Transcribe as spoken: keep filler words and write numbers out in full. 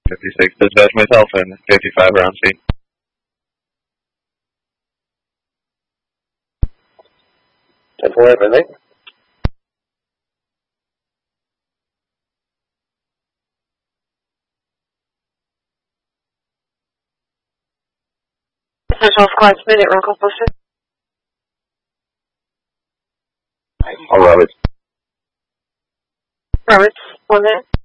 fifty-six dispatch myself and fifty-five round speed. ten four, I think. Central Squad, minute, Runkle Poster. All Roberts. Roberts, one minute.